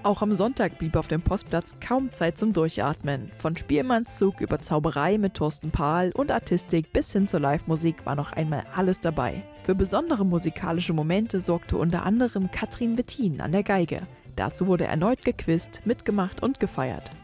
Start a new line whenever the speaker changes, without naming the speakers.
Auch am Sonntag blieb auf dem Postplatz kaum Zeit zum Durchatmen. Von Spielmannszug über Zauberei mit Thorsten Pahl und Artistik bis hin zur Live-Musik war noch einmal alles dabei. Für besondere musikalische Momente sorgte unter anderem Katrin Wettin an der Geige. Dazu wurde erneut gequizt, mitgemacht und gefeiert.